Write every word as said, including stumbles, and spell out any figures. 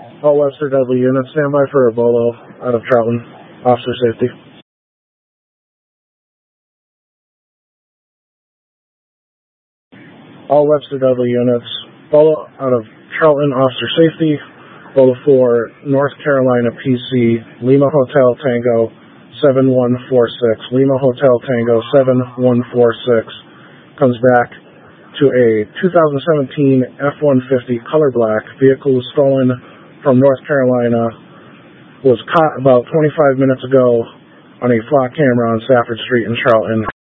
All Webster Dudley units, stand by for a bolo out of Trouton. Officer safety. All Webster Dudley units, bolo out of Trouton, officer safety. Bolo for North Carolina P C, Lima Hotel Tango seven one four six. Lima Hotel Tango seven one four six comes back to a two thousand seventeen F one fifty color black. Vehicle was stolen from North Carolina. Was caught about twenty-five minutes ago on a flock camera on Stafford Street in Charlton.